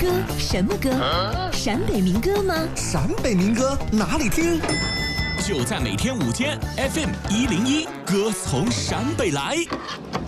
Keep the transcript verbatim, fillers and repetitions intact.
什么歌？陕北民歌吗？ 陕北民歌哪里听？ 就在每天午间 F M 一零一，歌从陕北来。